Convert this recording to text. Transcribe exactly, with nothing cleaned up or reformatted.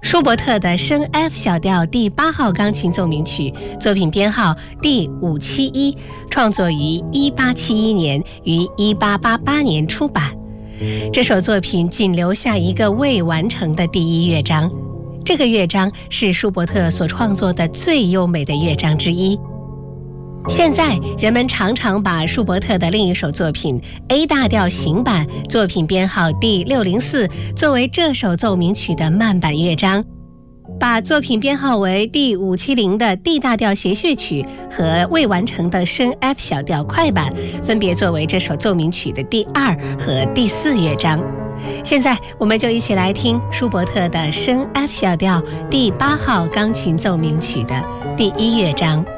舒伯特的升 F 小调第八号钢琴奏鸣曲，作品编号第五七一，创作于一八七一年，于一八八八年出版。这首作品仅留下一个未完成的第一乐章，这个乐章是舒伯特所创作的最优美的乐章之一。现在人们常常把舒伯特的另一首作品 A 大调行版，作品编号第六零四，作为这首奏鸣曲的慢板乐章，把作品编号为第五七零的 D 大调协谑曲和未完成的升 F 小调快板分别作为这首奏鸣曲的第二和第四乐章。现在我们就一起来听舒伯特的升 F 小调第八号钢琴奏鸣曲的第一乐章。